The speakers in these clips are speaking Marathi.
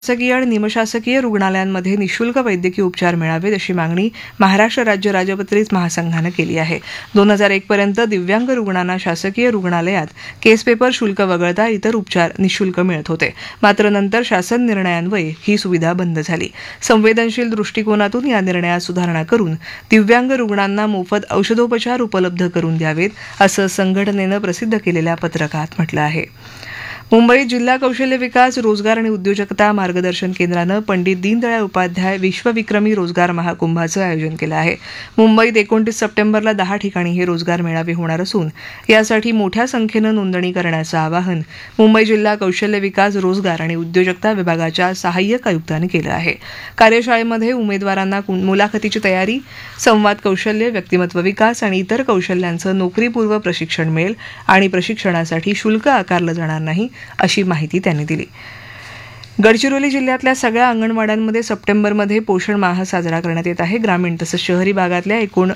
शासकीय आणि निमशासकीय रुग्णालयांमध्ये निःशुल्क वैद्यकीय उपचार मिळावेत अशी मागणी महाराष्ट्र राज्य राजपत्रित महासंघानं केली आहे. 2001 पर्यंत दिव्यांग रुग्णांना शासकीय रुग्णालयात केस पेपर शुल्क वगळता इतर उपचार निःशुल्क मिळत होते. मात्र नंतर शासन निर्णयान्वये ही सुविधा बंद झाली. संवेदनशील दृष्टिकोनातून या निर्णयात सुधारणा करून दिव्यांग रुग्णांना मोफत औषधोपचार उपलब्ध करून द्यावेत असं संघटनेनं प्रसिद्ध केलेल्या पत्रकात म्हटलं आहे. मुंबईत जिल्हा कौशल्य विकास, रोजगार आणि उद्योजकता मार्गदर्शन केंद्रानं पंडित दीनदयाळ उपाध्याय विश्वविक्रमी रोजगार महाकुंभाचं आयोजन केलं आहे. मुंबईत 29 सप्टेंबरला 10 ठिकाणी हे रोजगार मेळावे होणार असून यासाठी मोठ्या संख्येनं नोंदणी करण्याचं आवाहन मुंबई जिल्हा कौशल्य विकास, रोजगार आणि उद्योजकता विभागाच्या सहाय्यक आयुक्तांनी केलं आहे. कार्यशाळेमध्ये उमेदवारांना मुलाखतीची तयारी, संवाद कौशल्य, व्यक्तिमत्व विकास आणि इतर कौशल्यांचं नोकरीपूर्व प्रशिक्षण मिळेल आणि प्रशिक्षणासाठी शुल्क आकारलं जाणार नाही अशी माहिती त्यांनी दिली. गडचिरोली जिल्ह्यातल्या सगळ्या अंगणवाड्यांमध्ये सप्टेंबरमध्ये पोषण माह साजरा करण्यात येत आहे. ग्रामीण तसंच शहरी भागातल्या एकूण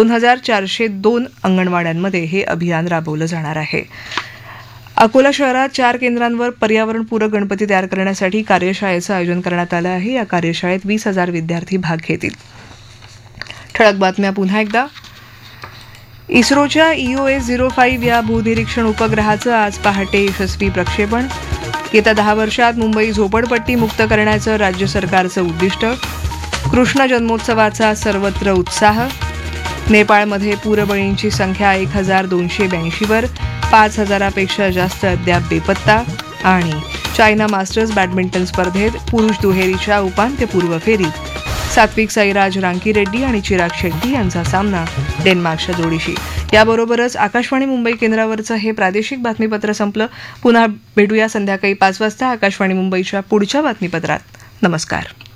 2402 अंगणवाड्यांमध्ये हे अभियान राबवलं जाणार आहे. अकोला शहरात 4 केंद्रांवर पर्यावरणपूरक गणपती तयार करण्यासाठी कार्यशाळेचं आयोजन करण्यात आलं आहे. या कार्यशाळेत 20,000 विद्यार्थी भाग घेतील. ठळक बातम्या पुन्हा एकदा. इस्रोच्या EOS-05 या भूनिरीक्षण उपग्रहाचं आज पहाटे यशस्वी प्रक्षेपण. येत्या 10 वर्षात मुंबई झोपडपट्टी मुक्त करण्याचं राज्य सरकारचं उद्दिष्ट. कृष्ण जन्मोत्सवाचा सर्वत्र उत्साह. नेपाळमध्ये पूरबळींची संख्या 1282 वर, 5000पेक्षा जास्त अद्याप बेपत्ता. आणि चायना मास्टर्स बॅडमिंटन स्पर्धेत पुरुष दुहेरीच्या उपांत्यपूर्व फेरीत सात्विक साईराज रांकीरेड्डी आणि चिराग शेट्टी यांचा सामना डेन्मार्कच्या जोडीशी. याबरोबरच आकाशवाणी मुंबई केंद्रावरचं हे प्रादेशिक बातमीपत्र संपलं. पुन्हा भेटूया संध्याकाळी 5 वाजता आकाशवाणी मुंबईच्या पुढच्या बातमीपत्रात. नमस्कार.